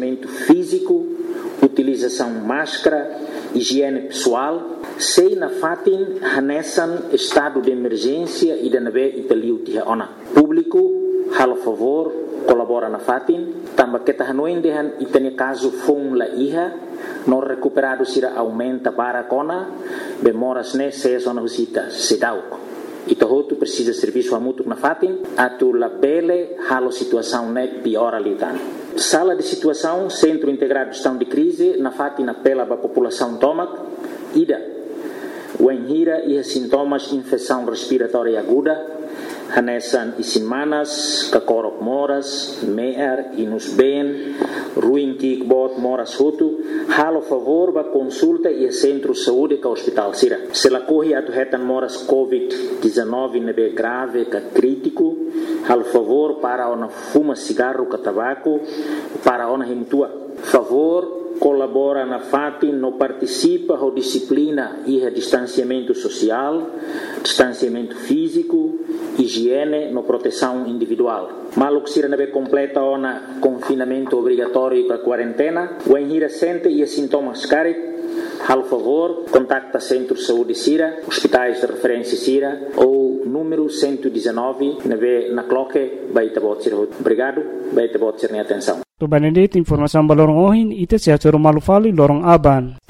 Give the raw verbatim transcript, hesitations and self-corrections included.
distanciamento físico, utilização de máscara, higiene pessoal, sei na fatin hanesan estado de emergência e da nave italiu tia ona. Público, halo favor, colabora na fatin, tamba kita hanoin dehan itani caso fong la iha, no recuperado sira aumenta para kona, bemoras ne se zona husita sedau. Ito hotu precisa serviço mútuo na fatin, atu la bele halo situação ne piora litan. Sala de situação, Centro Integrado de Gestão de Crise, na fatin apela para a população tomac, ida, o enhira e sintomas de infecção respiratória aguda, hanesan e semanas, kakorok moras, meer, inus ben, ruim kikbot moras hutu, halo favor ba consulta e centro de saúde ka hospital sira. Se la corre atu hetan moras covid dezenove nebe grave ka crítico, halo favor para ona fuma cigarro ka tabaco, para ona himtua. Favor colabora na fatin, no participa ou disciplina e distanciamento social, distanciamento físico, higiene, no proteção individual. Maluk sira nebe completa ona confinamento obrigatório para quarentena, o enhira sente e sintomas carit, hal favor, contacta Centro de Saúde Sira, hospitais de referência Sira ou número cento e dezenove, nebe na cloque, baita bot sira. Obrigado, baita bot sira atenção. To Benedict, informação balorong ohin, ite siya choro malufali lorong aban.